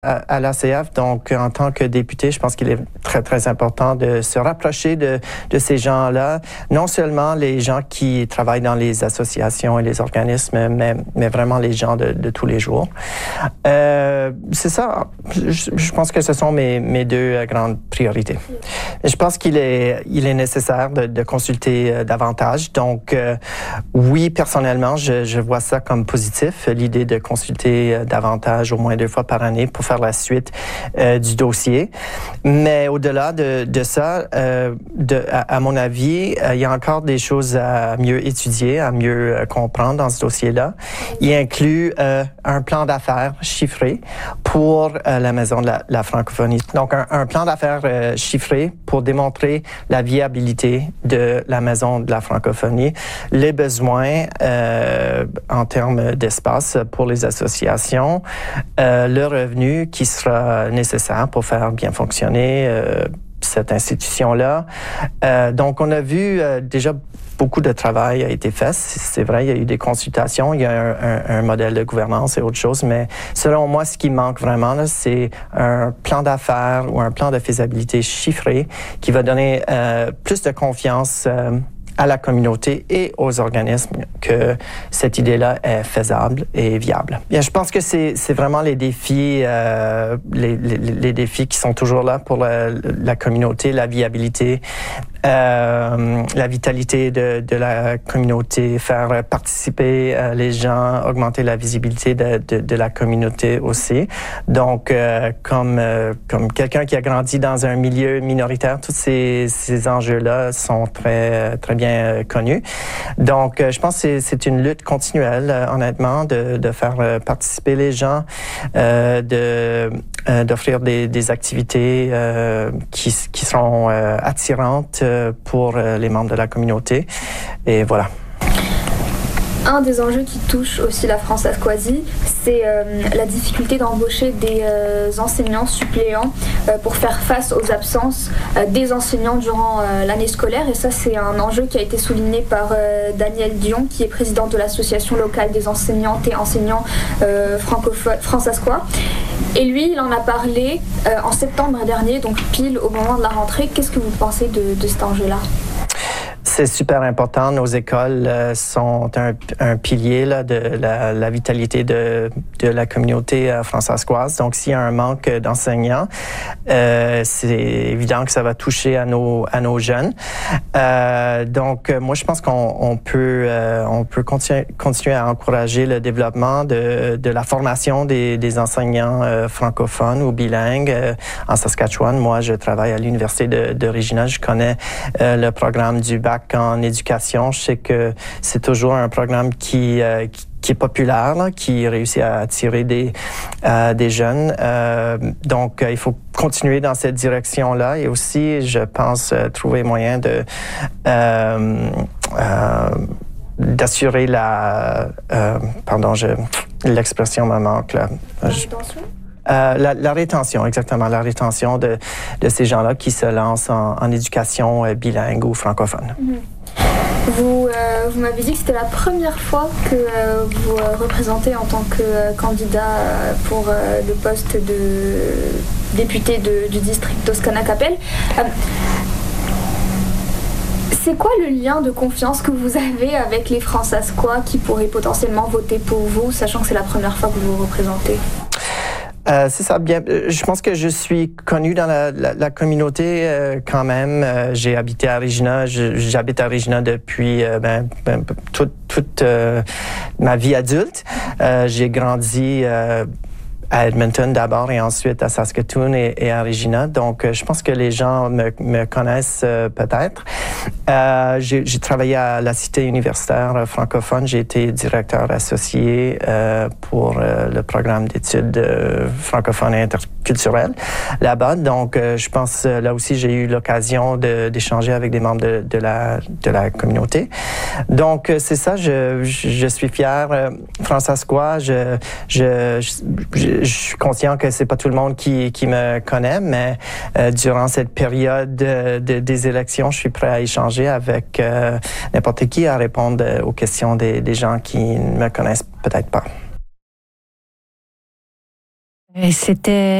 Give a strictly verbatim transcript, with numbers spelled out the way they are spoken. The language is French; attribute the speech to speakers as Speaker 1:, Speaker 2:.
Speaker 1: à, à l'A C F. Donc, en tant que député, je pense qu'il est très, très important de se rapprocher de, de ces gens-là. Non seulement les gens qui travaillent dans les associations et les organismes, mais, mais vraiment les gens de, de tous les jours. Euh, c'est ça. Je, je pense que ce sont mes, mes deux grandes priorités. Je pense qu'il est, il est nécessaire de, de consulter euh, davantage. Donc, euh, oui, personnellement, je, je vois ça comme positif, l'idée de consulter euh, davantage, au moins deux fois par année, pour faire la suite euh, du dossier. Mais au-delà de, de ça, euh, de, à, à mon avis, euh, il y a encore des choses à mieux étudier, à mieux euh, comprendre dans ce dossier-là. Il inclut euh, un plan d'affaires chiffré pour euh, la Maison de la, la francophonie. Donc, un, un plan d'affaires euh, chiffré pour démontrer la viabilité de la Maison de la francophonie, les besoins euh, en termes d'espace pour les associations, euh, le revenu qui sera nécessaire pour faire bien fonctionner euh, cette institution-là. Euh, donc, on a vu euh, déjà beaucoup de travail a été fait. C'est vrai, il y a eu des consultations, il y a un, un, un modèle de gouvernance et autre chose, mais selon moi, ce qui manque vraiment, là, c'est un plan d'affaires ou un plan de faisabilité chiffré qui va donner euh, plus de confiance euh, à la communauté et aux organismes que cette idée-là est faisable et viable. Bien, je pense que c'est, c'est vraiment les défis, euh, les, les, les défis qui sont toujours là pour la, la communauté, la viabilité, euh, la vitalité de, de la communauté, faire participer euh, les gens, augmenter la visibilité de, de, de la communauté aussi. Donc, euh, comme euh, comme quelqu'un qui a grandi dans un milieu minoritaire, tous ces, ces enjeux-là sont très très bien euh, connus. Donc, euh, je pense que c'est, c'est une lutte continuelle, euh, honnêtement, de, de faire euh, participer les gens, euh, de euh, d'offrir des, des activités euh, qui qui seront euh, attirantes pour les membres de la communauté. Et voilà.
Speaker 2: Un des enjeux qui touche aussi la France-Asquasie, c'est euh, la difficulté d'embaucher des euh, enseignants suppléants euh, pour faire face aux absences euh, des enseignants durant euh, l'année scolaire. Et ça, c'est un enjeu qui a été souligné par euh, Daniel Dion, qui est président de l'association locale des enseignantes et enseignants euh, francophones France-Asquois. Et lui, il en a parlé euh, en septembre dernier, donc pile au moment de la rentrée. Qu'est-ce que vous pensez de, de cet enjeu-là?
Speaker 1: C'est super important. Nos écoles euh, sont un, un pilier là, de la, la vitalité de, de la communauté euh, françaiscoise. Donc, s'il y a un manque d'enseignants, euh, c'est évident que ça va toucher à nos, à nos jeunes. Euh, donc, moi, je pense qu'on on peut, euh, on peut continuer, continuer à encourager le développement de, de la formation des, des enseignants euh, francophones ou bilingues euh, en Saskatchewan. Moi, je travaille à l'Université de, de Regina. Je connais euh, le programme du bac en éducation. Je sais que c'est toujours un programme qui, euh, qui, qui est populaire, là, qui réussit à attirer des, euh, des jeunes. Euh, donc, euh, il faut continuer dans cette direction-là. Et aussi, je pense, euh, trouver moyen de... Euh, euh, d'assurer la... Euh, pardon, je, l'expression me manque, là.
Speaker 2: L'intention?
Speaker 1: Euh, la, la rétention, exactement, la rétention de, de ces gens-là qui se lancent en, en éducation euh, bilingue ou francophone.
Speaker 2: Mmh. Vous, euh, vous m'avez dit que c'était la première fois que euh, vous euh, représentez en tant que euh, candidat pour euh, le poste de député de, du district d'Oscana-Capel. Euh, C'est quoi le lien de confiance que vous avez avec les Françaiscois qui pourraient potentiellement voter pour vous, sachant que c'est la première fois que vous vous représentez?
Speaker 1: Euh, c'est ça, bien. Je pense que je suis connu dans la, la, la communauté euh, quand même. Euh, j'ai habité à Regina. Je, j'habite à Regina depuis euh, ben, ben, toute, toute euh, ma vie adulte. Euh, j'ai grandi euh, à Edmonton d'abord et ensuite à Saskatoon et, et à Regina. Donc, je pense que les gens me, me connaissent euh, peut-être. Euh, j'ai, j'ai travaillé à la Cité universitaire francophone. J'ai été directeur associé euh, pour euh, le programme d'études euh, francophones et interculturelles là-bas. Donc, euh, je pense euh, là aussi, j'ai eu l'occasion de, d'échanger avec des membres de, de, la, de la communauté. Donc, euh, c'est ça, je, je, je suis fier. Euh, Françaiscois, je, je, je, je suis conscient que c'est pas tout le monde qui, qui me connaît, mais euh, durant cette période de, de, des élections, je suis prêt à échanger avec euh, n'importe qui, à répondre aux questions des, des gens qui ne me connaissent peut-être pas.
Speaker 3: Et c'était